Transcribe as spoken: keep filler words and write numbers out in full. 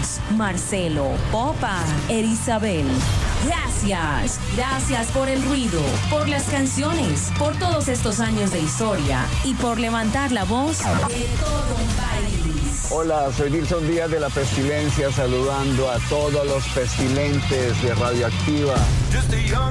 Carlos, Marcelo, Popa, Erisabel. Gracias, gracias por el ruido, por las canciones, por todos estos años de historia y por levantar la voz de todo un país. Hola, soy Dilson Díaz de La Pestilencia, saludando a todos los pestilentes de Radioactiva.